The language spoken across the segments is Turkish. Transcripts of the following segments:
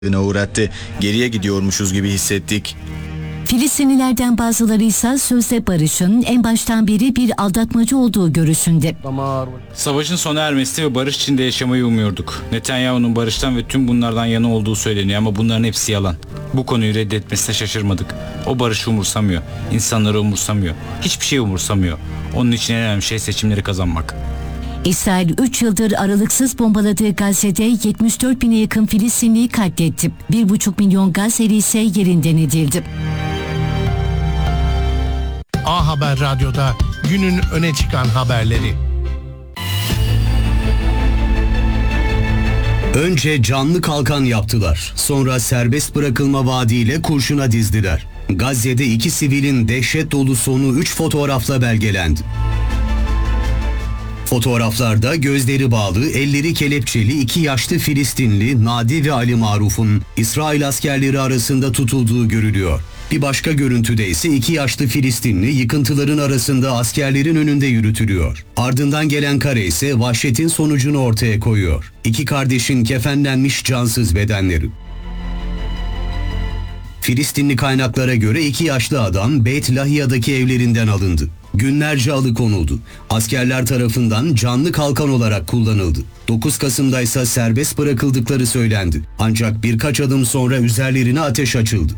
uğrattı. Geriye gidiyormuşuz gibi hissettik. Filistinlilerden bazıları ise sözde barışın en baştan beri bir aldatmacı olduğu görüşünde. Savaşın sona ermesi ve barış içinde yaşamayı umuyorduk. Netanyahu'nun barıştan ve tüm bunlardan yana olduğu söyleniyor ama bunların hepsi yalan. Bu konuyu reddetmesine şaşırmadık. O barışı umursamıyor. İnsanları umursamıyor. Hiçbir şey umursamıyor. Onun için en önemli şey seçimleri kazanmak. İsrail 3 yıldır aralıksız bombaladığı Gazze'de 74 bine yakın Filistinliyi katletti. 1,5 milyon Gazze'li ise yerinden edildi. A Haber Radyo'da günün öne çıkan haberleri. Önce canlı kalkan yaptılar. Sonra serbest bırakılma vaadiyle kurşuna dizdiler. Gazze'de 2 sivilin dehşet dolu sonu 3 fotoğrafla belgelendi. Fotoğraflarda gözleri bağlı, elleri kelepçeli 2 yaşlı Filistinli Nadi ve Ali Maruf'un İsrail askerleri arasında tutulduğu görülüyor. Bir başka görüntüde ise 2 yaşlı Filistinli yıkıntıların arasında askerlerin önünde yürütülüyor. Ardından gelen kare ise vahşetin sonucunu ortaya koyuyor. 2 kardeşin kefenlenmiş cansız bedenleri. Filistinli kaynaklara göre 2 yaşlı adam Beit Lahiya'daki evlerinden alındı. Günlerce alıkonuldu. Askerler tarafından canlı kalkan olarak kullanıldı. 9 Kasım'da ise serbest bırakıldıkları söylendi. Ancak birkaç adım sonra üzerlerine ateş açıldı.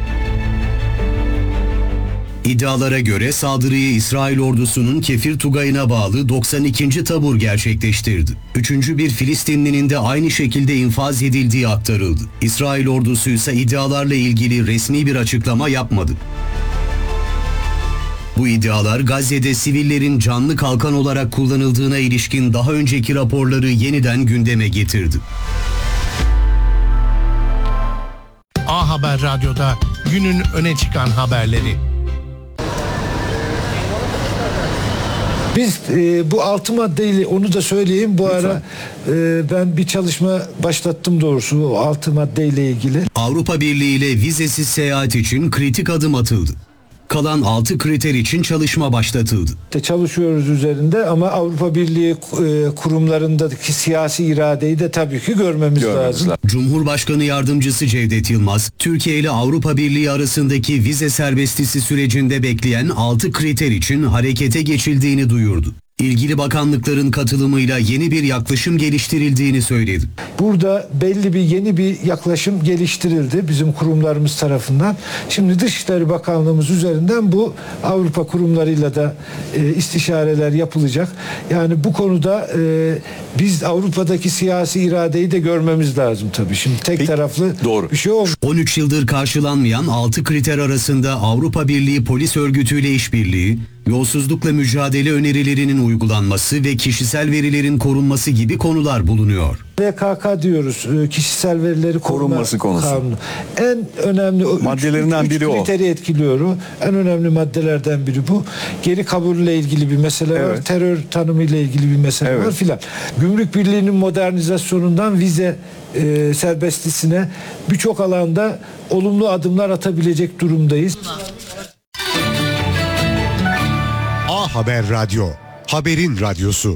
İddialara göre saldırıyı İsrail ordusunun Kefir Tugayı'na bağlı 92. Tabur gerçekleştirdi. 3. bir Filistinlinin de aynı şekilde infaz edildiği aktarıldı. İsrail ordusu ise iddialarla ilgili resmi bir açıklama yapmadı. Bu iddialar Gazze'de sivillerin canlı kalkan olarak kullanıldığına ilişkin daha önceki raporları yeniden gündeme getirdi. A Haber Radyo'da günün öne çıkan haberleri. Biz bu 6 maddeyle onu da söyleyeyim. Bu ara ben bir çalışma başlattım doğrusu o 6 maddeyle ilgili. Avrupa Birliği ile vizesiz seyahat için kritik adım atıldı. Kalan 6 kriter için çalışma başlatıldı. Çalışıyoruz üzerinde ama Avrupa Birliği kurumlarındaki siyasi iradeyi de tabii ki görmemiz lazım. Cumhurbaşkanı Yardımcısı Cevdet Yılmaz, Türkiye ile Avrupa Birliği arasındaki vize serbestisi sürecinde bekleyen 6 kriter için harekete geçildiğini duyurdu. İlgili bakanlıkların katılımıyla yeni bir yaklaşım geliştirildiğini söyledi. Burada belli bir yeni bir yaklaşım geliştirildi bizim kurumlarımız tarafından. Şimdi Dışişleri Bakanlığımız üzerinden bu Avrupa kurumlarıyla da istişareler yapılacak. Yani bu konuda biz Avrupa'daki siyasi iradeyi de görmemiz lazım tabii. Şimdi tek taraflı bir şey olmuyor. 13 yıldır karşılanmayan 6 kriter arasında Avrupa Birliği Polis Örgütü ile işbirliği, yolsuzlukla mücadele önerilerinin uygulanması ve kişisel verilerin korunması gibi konular bulunuyor. VKK diyoruz, kişisel verileri korunması konusu. Kanunu. En önemli maddelerinden biri o. Kriteri etkiliyor o. En önemli maddelerden biri bu. Geri kabulle ilgili bir mesele var. Terör tanımı ile ilgili bir mesele var filan. Gümrük Birliği'nin modernizasyonundan vize serbestlisine birçok alanda olumlu adımlar atabilecek durumdayız. A Haber Radyo, haberin radyosu.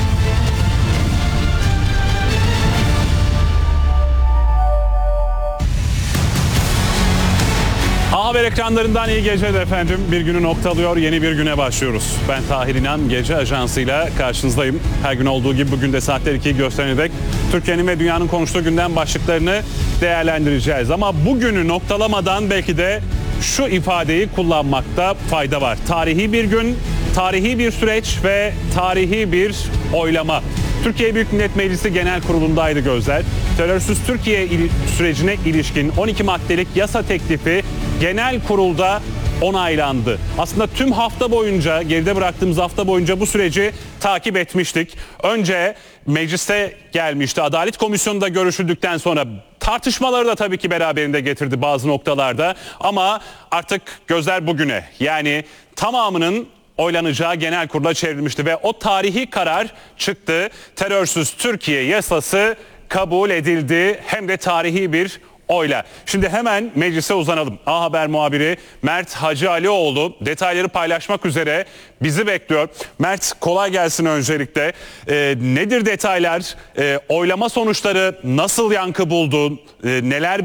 A Haber ekranlarından iyi geceler efendim. Bir günü noktalıyor, yeni bir güne başlıyoruz. Ben Tahir İnan, Gece Ajansı'yla karşınızdayım. Her gün olduğu gibi bugün de saatler 2'yi gösterene dek Türkiye'nin ve dünyanın konuştuğu gündem başlıklarını değerlendireceğiz. Ama bugünü noktalamadan belki de şu ifadeyi kullanmakta fayda var. Tarihi bir gün, tarihi bir süreç ve tarihi bir oylama. Türkiye Büyük Millet Meclisi Genel Kurulu'ndaydı gözler. Terörsüz Türkiye sürecine ilişkin 12 maddelik yasa teklifi genel kurulda onaylandı. Aslında tüm hafta boyunca, geride bıraktığımız hafta boyunca bu süreci takip etmiştik. Önce mecliste gelmişti. Adalet Komisyonu'nda görüşüldükten sonra tartışmaları da tabii ki beraberinde getirdi bazı noktalarda. Ama artık gözler bugüne, yani tamamının oylanacağı genel kurula çevrilmişti ve o tarihi karar çıktı. Terörsüz Türkiye yasası kabul edildi. Hem de tarihi bir oyla. Şimdi hemen meclise uzanalım. A Haber muhabiri Mert Hacıalioğlu detayları paylaşmak üzere bizi bekliyor. Mert, kolay gelsin öncelikle. Nedir detaylar? Oylama sonuçları nasıl yankı buldu? Neler